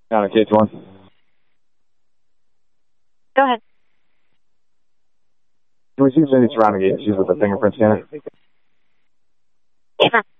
Down at KH1. Go ahead. Can we see if there's any surrounding issues with the fingerprint scanner? Sure.